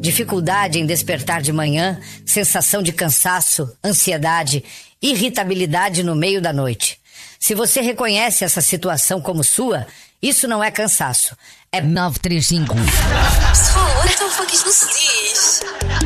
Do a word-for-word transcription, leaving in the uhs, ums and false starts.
dificuldade em despertar de manhã, sensação de cansaço, ansiedade, irritabilidade no meio da noite. Se você reconhece essa situação como sua, isso não é cansaço. É nove três cinco. Pessoal, então foi que isto não se diz.